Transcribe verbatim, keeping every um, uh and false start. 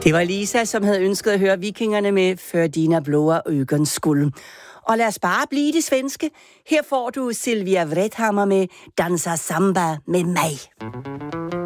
Det var Lisa, som havde ønsket at høre Vikingerne med För dina blåa ögons skull. Og lad os bare blive det svenske. Her får du Sylvia Vrethammar med Dansa samba med mig.